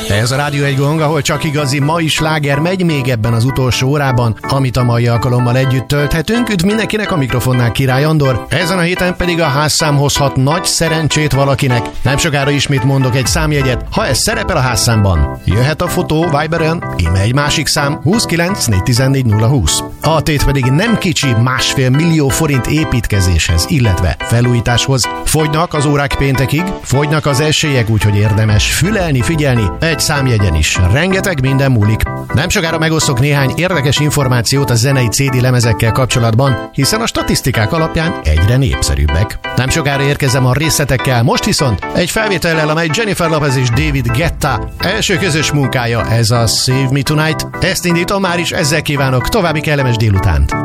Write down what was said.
Ez a Rádió Egy Gong, ahol csak igazi mai sláger megy még ebben az utolsó órában, amit a mai alkalommal együtt tölthetünk. Üdv mindenkinek, a mikrofonnál Király Andor. Ezen a héten pedig a házszám hozhat nagy szerencsét valakinek. Nem sokára ismét mondok egy számjegyet, ha ez szerepel a házszámban. Jöhet a fotó Viberen, íme egy másik szám 29 414 020. A tét pedig nem kicsi, 1,5 millió forint építkezéshez, illetve felújításhoz. Fogynak az órák péntekig, fogynak az esélyek, úgyhogy érdemes fülelni, figyelni, egy számjegyen is. Rengeteg minden múlik. Nem sokára megosztok néhány érdekes információt a zenei CD lemezekkel kapcsolatban, hiszen a statisztikák alapján egyre népszerűbbek. Nem sokára érkezem a részletekkel, most viszont egy felvétellel, amely Jennifer Lopez és David Guetta első közös munkája, ez a Save Me Tonight. Ezt indítom már is, ezzel kívánok további kellemes délutánt.